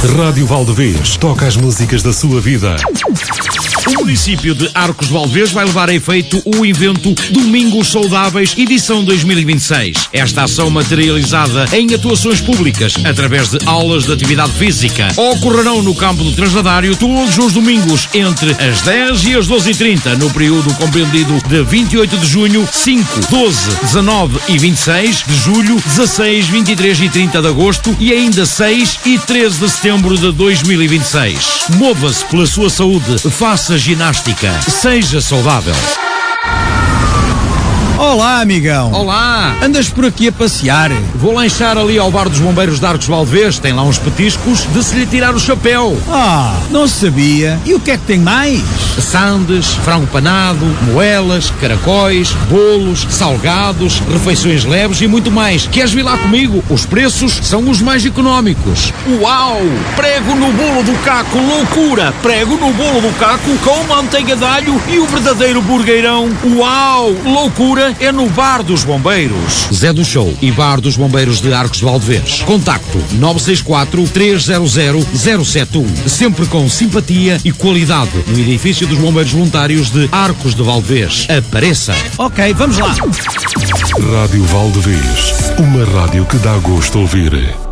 Rádio Valdevez toca as músicas da sua vida. O município de Arcos de Valdevez vai levar a efeito o evento Domingos Saudáveis, edição 2026. Esta ação materializada em atuações públicas, através de aulas de atividade física, ocorrerão no campo do Trasladário todos os domingos, entre as 10 e as 12h30, no período compreendido de 28 de junho, 5, 12, 19 e 26 de julho, 16, 23 e 30 de agosto e ainda 6 e 13 de setembro de 2026. Mova-se pela sua saúde, faça ginástica, seja saudável. Olá, amigão. Olá! Andas por aqui a passear? Vou lanchar ali ao bar dos bombeiros de Arcos de Valdevez. Tem lá uns petiscos de se lhe tirar o chapéu. Ah, não sabia. E o que é que tem mais? Sandes, frango panado, moelas, caracóis, bolos, salgados, refeições leves e muito mais. Queres vir lá comigo? Os preços são os mais económicos. Uau! Prego no bolo do Caco, loucura! Prego no bolo do Caco com manteiga de alho e o verdadeiro burgueirão. Uau! Loucura é no Bar dos Bombeiros. Zé do Show e Bar dos Bombeiros de Arcos de Valdevez. Contacto 964-300-071. Sempre com simpatia e qualidade no edifício dos Bombeiros Voluntários de Arcos de Valdevez. Apareça. Ok, vamos lá. Rádio Valdevez, uma rádio que dá gosto de ouvir.